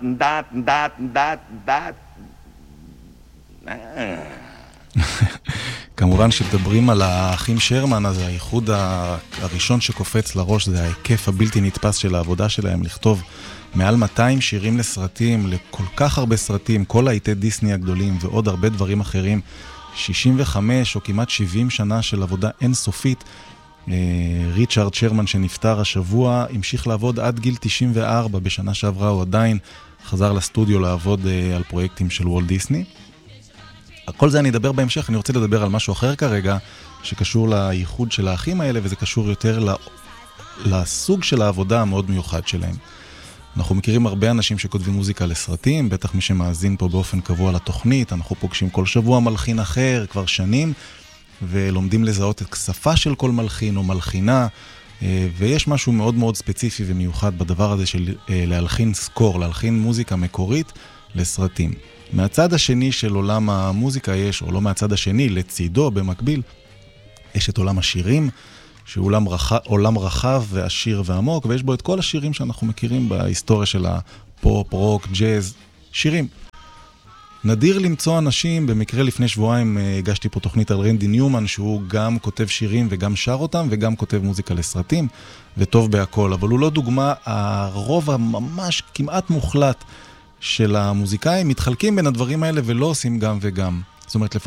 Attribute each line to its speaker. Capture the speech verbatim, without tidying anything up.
Speaker 1: דעת, דעת, דעת, דעת.
Speaker 2: כמובן שדברים על האחים שרמן, אז האיחוד הראשון שקופץ לראש זה ההיקף הבלתי נתפס של העבודה שלהם, לכתוב מעל מאתיים שירים לסרטים, לכל כך הרבה סרטים, כל העיתי דיסני הגדולים ועוד הרבה דברים אחרים, שישים וחמש או כמעט שבעים שנה של עבודה אינסופית. ריצ'רד שרמן שנפטר השבוע המשיך לעבוד עד גיל תשעים וארבע, בשנה שעברה הוא עדיין חזר לסטודיו לעבוד על פרויקטים של וולט דיסני. כל זה אני אדבר בהמשך, אני רוצה לדבר על משהו אחר כרגע, שקשור לייחוד של האחים האלה, וזה קשור יותר לסוג של העבודה המאוד מיוחד שלהם. אנחנו מכירים הרבה אנשים שכותבים מוזיקה לסרטים, בטח מי שמאזין פה באופן קבוע לתוכנית, אנחנו פוגשים כל שבוע מלחין אחר, כבר שנים, ולומדים לזהות את שפה של כל מלחין או מלחינה, ויש משהו מאוד מאוד ספציפי ומיוחד בדבר הזה של להלחין סקור, להלחין מוזיקה מקורית לסרטים. מהצד השני של עולם המוזיקה יש, או לא מהצד השני, לצידו במקביל, יש את עולם השירים, שהוא עולם רחב, עולם רחב ועשיר ועמוק, ויש בו את כל השירים שאנחנו מכירים בהיסטוריה של הפופ, רוק, ג'אז, שירים. נדיר למצוא אנשים, במקרה לפני שבועיים הגשתי פה תוכנית על רנדי ניומן, שהוא גם כותב שירים וגם שר אותם, וגם כותב מוזיקה לסרטים, וטוב בהכל, אבל הוא לא דוגמה, הרוב הממש כמעט מוחלט של המוזיקאים מתחלקים בין הדברים האלה ולא עושים גם וגם. זאת אומרת,